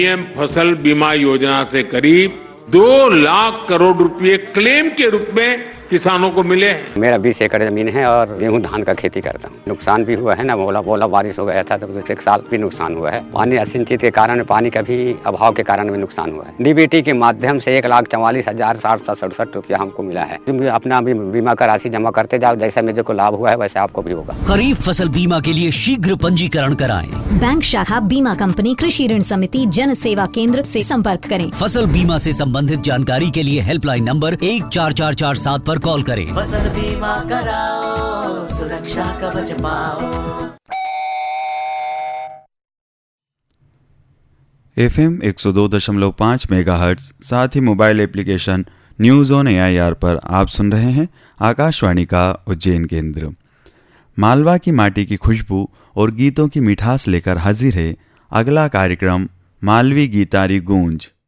PM फसल बीमा योजना से करीब 2 लाख करोड़ रुपए क्लेम के रूप में किसानों को मिले हैं। मेरा 20 एकड़ जमीन है और गेहूं धान का खेती करता हूँ। नुकसान भी हुआ है ना, बोला बारिश हो गया था तो एक साल भी नुकसान हुआ है। पानी असिंचित के कारण, पानी का भी अभाव के कारण भी नुकसान हुआ है। डीबीटी के माध्यम से 1,44,767 रुपया हमको मिला है। तुम अपना बीमा का राशि जमा करते जाओ, जैसा मेरे को लाभ हुआ है वैसे आपको भी होगा। खरीफ फसल बीमा के लिए शीघ्र पंजीकरण कराएं। बैंक शाखा, बीमा कंपनी, कृषि ऋण समिति, जन सेवा केंद्र से संपर्क करें। फसल बीमा से संबंधित जानकारी के लिए हेल्पलाइन नंबर 144447 पर कॉल करें। फसल बीमा कराओ, सुरक्षा कवच पाओ। FM 102.5 मेगाहर्ट्ज, साथ ही mobile application news on AIR पर आप सुन रहे हैं आकाशवाणी का उज्जैन केंद्र। मालवा की माटी की खुशबू और गीतों की मिठास लेकर हाजिर है अगला कार्यक्रम मालवी गीतारी गूंज।